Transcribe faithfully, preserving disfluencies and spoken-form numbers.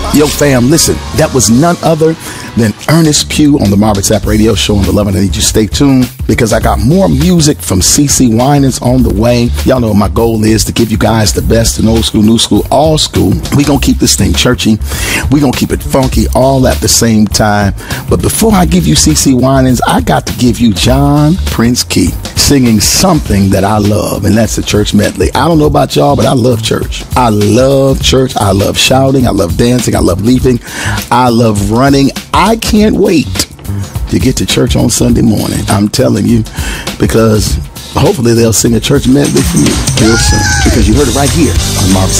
Yo, fam, listen, that was none other than Ernest Pugh on the Marvin Sapp Radio Show on the eleven. I need you to stay tuned because I got more music from CeCe Winans on the way. Y'all know my goal is to give you guys the best in old school, new school, all school. We gonna keep this thing churchy. We gonna keep it funky all at the same time. But before I give you CeCe Winans, I got to give you John Prince Key singing Something That I Love, and that's the church medley. I don't know about y'all, but I love church. I love church. I love shouting. I love dancing. I love leaping. I love running. I can't wait to get to church on Sunday morning. I'm telling you, because hopefully they'll sing a church medley for you real soon, because you heard it right here on Marvin Sapp.